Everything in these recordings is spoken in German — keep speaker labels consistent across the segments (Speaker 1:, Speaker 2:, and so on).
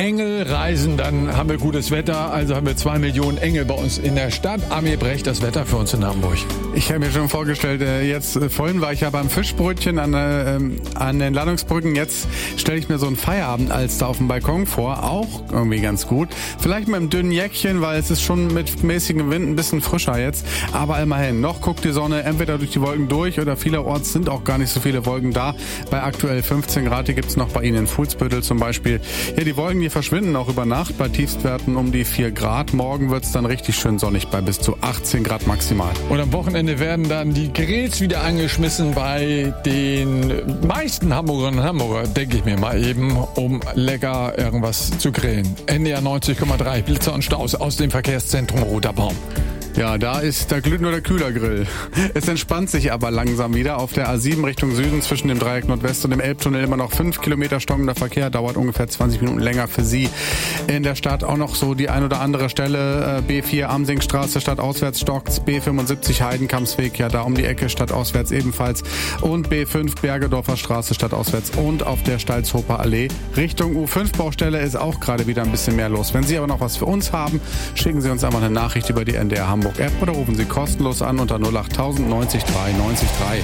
Speaker 1: Engel reisen, dann haben wir gutes Wetter. Also haben wir 2 Millionen Engel bei uns in der Stadt. Amir Brecht, das Wetter für uns in Hamburg.
Speaker 2: Ich habe mir schon vorgestellt, vorhin war ich ja beim Fischbrötchen an den Landungsbrücken. Jetzt stelle ich mir so einen Feierabend-Alster auf dem Balkon vor. Auch irgendwie ganz gut. Vielleicht mit einem dünnen Jäckchen, weil es ist schon mit mäßigem Wind ein bisschen frischer jetzt. Aber immerhin, noch guckt die Sonne entweder durch die Wolken durch oder vielerorts sind auch gar nicht so viele Wolken da. Bei aktuell 15 Grad, die gibt's noch bei Ihnen in Fuhlsbüttel zum Beispiel. Ja, die Wolken, die verschwinden auch über Nacht bei Tiefstwerten um die 4 Grad. Morgen wird's dann richtig schön sonnig bei bis zu 18 Grad maximal.
Speaker 1: Und am Wochenende werden dann die Grills wieder angeschmissen bei den meisten Hamburgerinnen und Hamburger, denke ich mir mal eben, um lecker irgendwas zu grillen. NDR 90,3, Blitzer und Staus aus dem Verkehrszentrum Roter Baum.
Speaker 2: Ja, da glüht nur der Kühlergrill. Es entspannt sich aber langsam wieder. Auf der A7 Richtung Süden zwischen dem Dreieck Nordwest und dem Elbtunnel immer noch 5 Kilometer stockender Verkehr. Dauert ungefähr 20 Minuten länger für Sie. In der Stadt auch noch so die ein oder andere Stelle. B4 Amsingstraße stadtauswärts stockt's. B75 Heidenkampsweg, ja da um die Ecke stadtauswärts ebenfalls. Und B5 Bergedorfer Straße stadtauswärts. Und auf der Stalzhofer Allee Richtung U5 Baustelle ist auch gerade wieder ein bisschen mehr los. Wenn Sie aber noch was für uns haben, schicken Sie uns einmal eine Nachricht über die NDR Hamburg App oder rufen Sie kostenlos an unter 08000 90 3 90 3.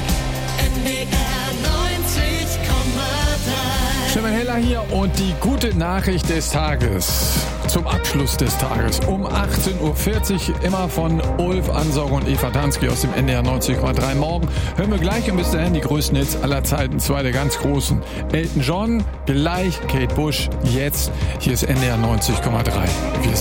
Speaker 1: Stefan Heller hier und die gute Nachricht des Tages. Zum Abschluss des Tages um 18.40 Uhr immer von Ulf Ansauger und Eva Dansky aus dem NDR 90,3. Morgen hören wir gleich und bis dahin die größten Hits aller Zeiten. 2 der ganz großen. Elton John, gleich Kate Bush, jetzt. Hier ist NDR 90,3. Wir